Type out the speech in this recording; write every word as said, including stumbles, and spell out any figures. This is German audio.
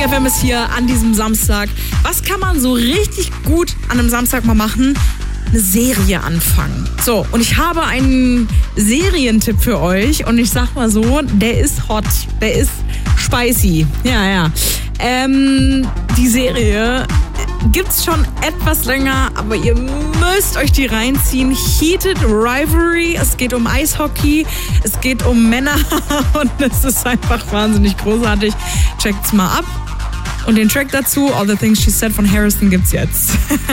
F M ist hier an diesem Samstag. Was kann man so richtig gut an einem Samstag mal machen? Eine Serie anfangen. So, und ich habe einen Serientipp für euch und ich sag mal so, der ist hot, der ist spicy. Ja, ja. Ähm, die Serie gibt's schon etwas länger, aber ihr müsst euch die reinziehen. Heated Rivalry, es geht um Eishockey, es geht um Männer und es ist einfach wahnsinnig großartig. Checkt's mal ab. Und den Track dazu, All the Things She Said von Harrison, gibt's jetzt.